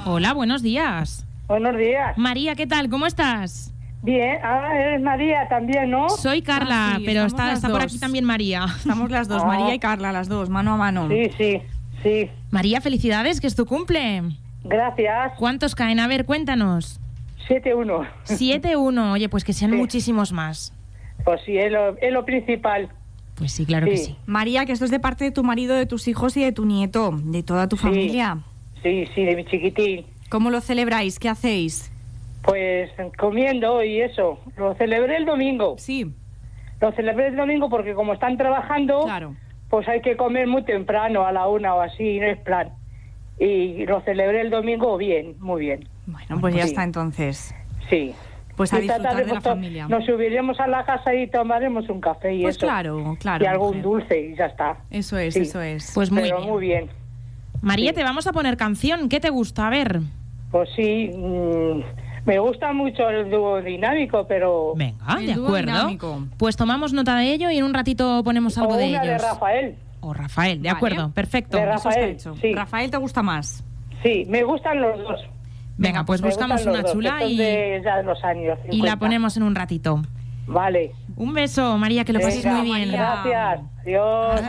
Hola, buenos días. Buenos días. María, ¿qué tal? ¿Cómo estás? Bien. Eres María también, ¿no? Soy Carla, sí, pero estamos está las por dos. aquí también María. Estamos las dos, María y Carla, las dos, mano a mano. Sí. María, felicidades, que es tu cumple. Gracias. ¿Cuántos caen? A ver, cuéntanos. 7-1. 7-1. Oye, pues que sean Sí. muchísimos más. Pues sí, es lo principal. Pues sí, claro que sí. María, que esto es de parte de tu marido, de tus hijos y de tu nieto, de toda tu familia. Sí, de mi chiquitín. ¿Cómo lo celebráis? ¿Qué hacéis? Pues comiendo y eso. Lo celebré el domingo. Sí, Lo celebré el domingo porque como están trabajando, claro. pues hay que comer muy temprano, a la 1 o así, no es plan. Y lo celebré el domingo bien, muy bien. Bueno, pues ya sí. está entonces. Sí. Pues a Y esta disfrutar tarde, de la pues, familia. Nos subiremos a la casa y tomaremos un café y Pues eso. claro. Y algún mujer. dulce y ya está. Eso es, Sí. eso es. Pues muy Pero bien. muy bien. María, sí. te vamos a poner canción. ¿Qué te gusta? A ver. Pues sí, me gusta mucho el dúo dinámico, pero... Venga, El de dúo acuerdo. dinámico. Pues tomamos nota de ello y en un ratito ponemos algo o de una ellos. de Rafael. O Rafael, de Vale. acuerdo, perfecto. De Eso está Rafael, hecho. sí. Rafael, ¿te gusta más? Sí, me gustan los dos. Venga, pues Me buscamos gustan los una dos, chula estos de ya de los años y 50. la ponemos en un ratito. Vale. Un beso, María, que lo pases Venga, muy bien. Gracias. Adiós.